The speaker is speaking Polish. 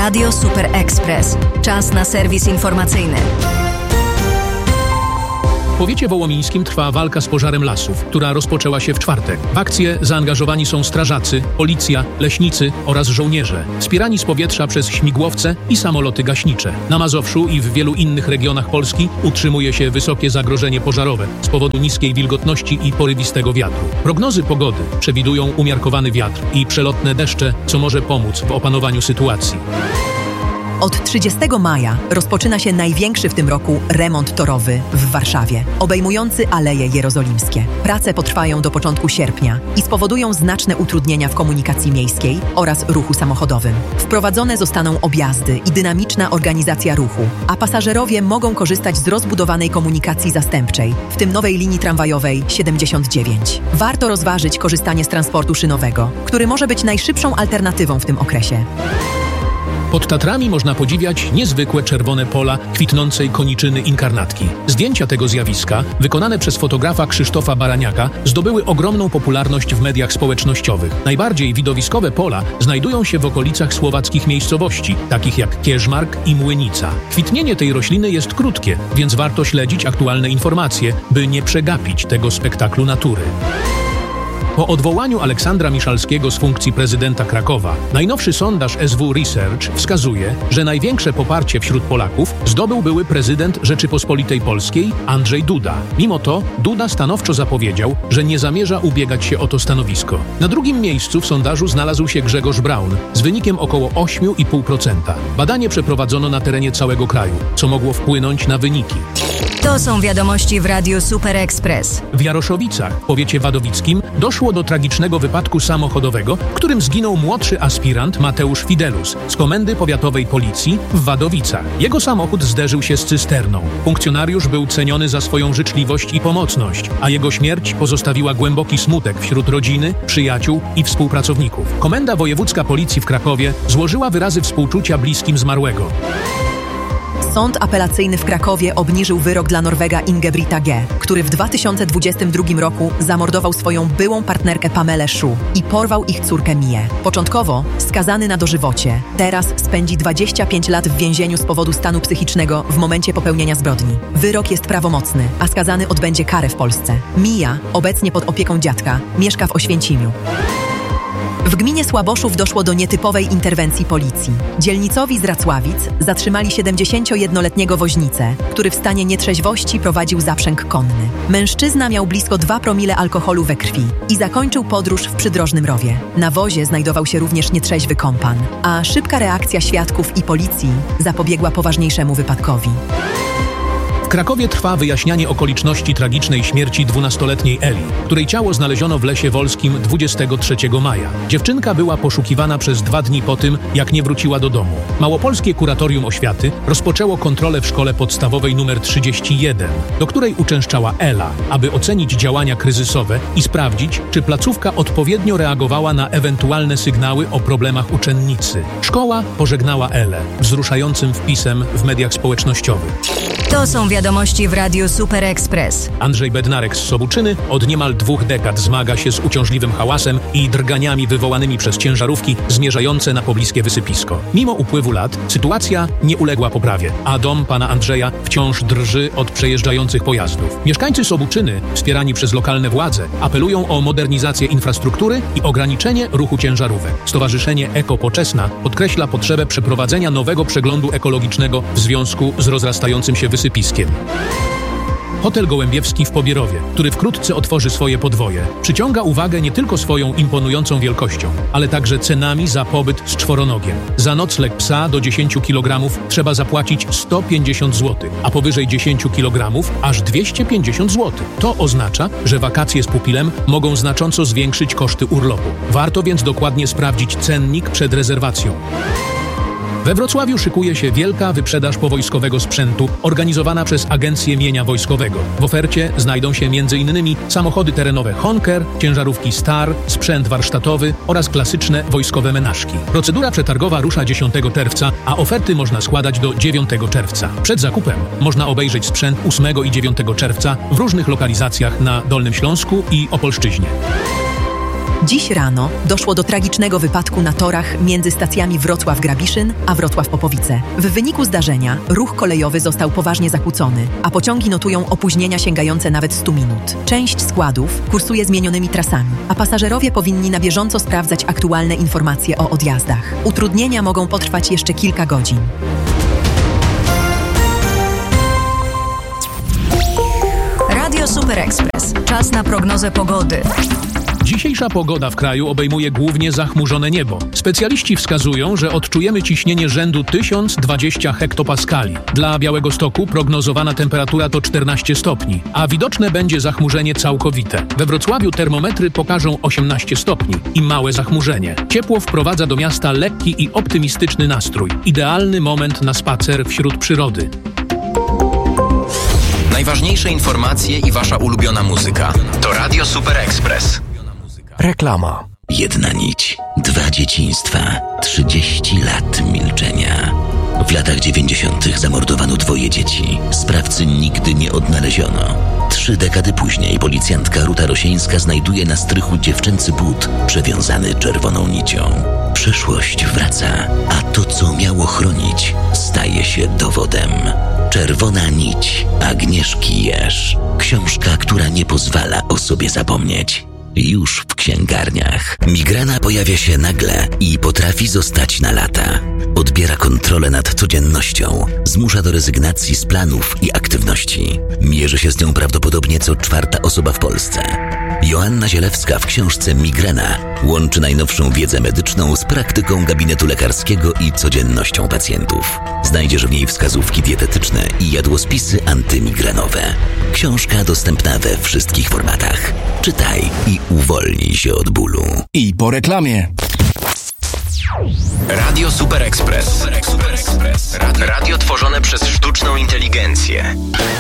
Radio Super Express. Czas na serwis informacyjny. W powiecie wołomińskim trwa walka z pożarem lasów, która rozpoczęła się w czwartek. W akcję zaangażowani są strażacy, policja, leśnicy oraz żołnierze, wspierani z powietrza przez śmigłowce i samoloty gaśnicze. Na Mazowszu i w wielu innych regionach Polski utrzymuje się wysokie zagrożenie pożarowe z powodu niskiej wilgotności i porywistego wiatru. Prognozy pogody przewidują umiarkowany wiatr i przelotne deszcze, co może pomóc w opanowaniu sytuacji. Od 30 maja rozpoczyna się największy w tym roku remont torowy w Warszawie, obejmujący Aleje Jerozolimskie. Prace potrwają do początku sierpnia i spowodują znaczne utrudnienia w komunikacji miejskiej oraz ruchu samochodowym. Wprowadzone zostaną objazdy i dynamiczna organizacja ruchu, a pasażerowie mogą korzystać z rozbudowanej komunikacji zastępczej, w tym nowej linii tramwajowej 79. Warto rozważyć korzystanie z transportu szynowego, który może być najszybszą alternatywą w tym okresie. Pod Tatrami można podziwiać niezwykłe czerwone pola kwitnącej koniczyny inkarnatki. Zdjęcia tego zjawiska, wykonane przez fotografa Krzysztofa Baraniaka, zdobyły ogromną popularność w mediach społecznościowych. Najbardziej widowiskowe pola znajdują się w okolicach słowackich miejscowości, takich jak Kierzmark i Młynica. Kwitnienie tej rośliny jest krótkie, więc warto śledzić aktualne informacje, by nie przegapić tego spektaklu natury. Po odwołaniu Aleksandra Miszalskiego z funkcji prezydenta Krakowa, najnowszy sondaż SW Research wskazuje, że największe poparcie wśród Polaków zdobył były prezydent Rzeczypospolitej Polskiej Andrzej Duda. Mimo to Duda stanowczo zapowiedział, że nie zamierza ubiegać się o to stanowisko. Na drugim miejscu w sondażu znalazł się Grzegorz Braun z wynikiem około 8,5%. Badanie przeprowadzono na terenie całego kraju, co mogło wpłynąć na wyniki. To są wiadomości w Radiu Super Express. W Jaroszowicach, w powiecie wadowickim, doszło do tragicznego wypadku samochodowego, w którym zginął młodszy aspirant Mateusz Fidelus z Komendy Powiatowej Policji w Wadowicach. Jego samochód zderzył się z cysterną. Funkcjonariusz był ceniony za swoją życzliwość i pomocność, a jego śmierć pozostawiła głęboki smutek wśród rodziny, przyjaciół i współpracowników. Komenda Wojewódzka Policji w Krakowie złożyła wyrazy współczucia bliskim zmarłego. Sąd apelacyjny w Krakowie obniżył wyrok dla Norwega Ingebrigta G., który w 2022 roku zamordował swoją byłą partnerkę Pamelę Szu i porwał ich córkę Mię. Początkowo skazany na dożywocie, teraz spędzi 25 lat w więzieniu z powodu stanu psychicznego w momencie popełnienia zbrodni. Wyrok jest prawomocny, a skazany odbędzie karę w Polsce. Mija, obecnie pod opieką dziadka, mieszka w Oświęcimiu. W gminie Słaboszów doszło do nietypowej interwencji policji. Dzielnicowi z Racławic zatrzymali 71-letniego woźnicę, który w stanie nietrzeźwości prowadził zaprzęg konny. Mężczyzna miał blisko 2 promile alkoholu we krwi i zakończył podróż w Przydrożnym Rowie. Na wozie znajdował się również nietrzeźwy kompan, a szybka reakcja świadków i policji zapobiegła poważniejszemu wypadkowi. W Krakowie trwa wyjaśnianie okoliczności tragicznej śmierci 12-letniej Eli, której ciało znaleziono w Lesie Wolskim 23 maja. Dziewczynka była poszukiwana przez 2 dni po tym, jak nie wróciła do domu. Małopolskie Kuratorium Oświaty rozpoczęło kontrolę w szkole podstawowej nr 31, do której uczęszczała Ela, aby ocenić działania kryzysowe i sprawdzić, czy placówka odpowiednio reagowała na ewentualne sygnały o problemach uczennicy. Szkoła pożegnała Elę wzruszającym wpisem w mediach społecznościowych. To są wiadomości w Radiu Super Express. Andrzej Bednarek z Sobuczyny od niemal 2 dekad zmaga się z uciążliwym hałasem i drganiami wywołanymi przez ciężarówki zmierzające na pobliskie wysypisko. Mimo upływu lat sytuacja nie uległa poprawie, a dom pana Andrzeja wciąż drży od przejeżdżających pojazdów. Mieszkańcy Sobuczyny, wspierani przez lokalne władze, apelują o modernizację infrastruktury i ograniczenie ruchu ciężarówek. Stowarzyszenie Eko Poczesna podkreśla potrzebę przeprowadzenia nowego przeglądu ekologicznego w związku z rozrastającym się wysypiskiem. Hotel Gołębiewski w Pobierowie, który wkrótce otworzy swoje podwoje, przyciąga uwagę nie tylko swoją imponującą wielkością, ale także cenami za pobyt z czworonogiem. Za nocleg psa do 10 kg trzeba zapłacić 150 zł, a powyżej 10 kg aż 250 zł. To oznacza, że wakacje z pupilem mogą znacząco zwiększyć koszty urlopu. Warto więc dokładnie sprawdzić cennik przed rezerwacją. We Wrocławiu szykuje się wielka wyprzedaż powojskowego sprzętu organizowana przez Agencję Mienia Wojskowego. W ofercie znajdą się m.in. samochody terenowe Honker, ciężarówki Star, sprzęt warsztatowy oraz klasyczne wojskowe menażki. Procedura przetargowa rusza 10 czerwca, a oferty można składać do 9 czerwca. Przed zakupem można obejrzeć sprzęt 8 i 9 czerwca w różnych lokalizacjach na Dolnym Śląsku i Opolszczyźnie. Dziś rano doszło do tragicznego wypadku na torach między stacjami Wrocław-Grabiszyn a Wrocław-Popowice. W wyniku zdarzenia ruch kolejowy został poważnie zakłócony, a pociągi notują opóźnienia sięgające nawet 100 minut. Część składów kursuje zmienionymi trasami, a pasażerowie powinni na bieżąco sprawdzać aktualne informacje o odjazdach. Utrudnienia mogą potrwać jeszcze kilka godzin. Radio Super Express. Czas na prognozę pogody. Dzisiejsza pogoda w kraju obejmuje głównie zachmurzone niebo. Specjaliści wskazują, że odczujemy ciśnienie rzędu 1020 hektopaskali. Dla Białegostoku prognozowana temperatura to 14 stopni, a widoczne będzie zachmurzenie całkowite. We Wrocławiu termometry pokażą 18 stopni i małe zachmurzenie. Ciepło wprowadza do miasta lekki i optymistyczny nastrój. Idealny moment na spacer wśród przyrody. Najważniejsze informacje i wasza ulubiona muzyka. To Radio Super Express. Reklama. Jedna nić, 2 dzieciństwa, 30 lat milczenia. W latach 90. zamordowano 2 dzieci. Sprawcy nigdy nie odnaleziono. 3 dekady później policjantka Ruta Rosieńska znajduje na strychu dziewczęcy but przewiązany czerwoną nicią. Przeszłość wraca, a to, co miało chronić, staje się dowodem. Czerwona nić Agnieszki Jerz. Książka, która nie pozwala o sobie zapomnieć. Już w księgarniach. Migrena pojawia się nagle i potrafi zostać na lata. Odbiera kontrolę nad codziennością, zmusza do rezygnacji z planów i aktywności. Mierzy się z nią prawdopodobnie co 4. osoba w Polsce. Joanna Zielewska w książce Migrena łączy najnowszą wiedzę medyczną z praktyką gabinetu lekarskiego i codziennością pacjentów. Znajdziesz w niej wskazówki dietetyczne i jadłospisy antymigrenowe. Książka dostępna we wszystkich formatach. Czytaj i uwolnij się od bólu. I po reklamie. Radio Super Express. Radio tworzone przez sztuczną inteligencję.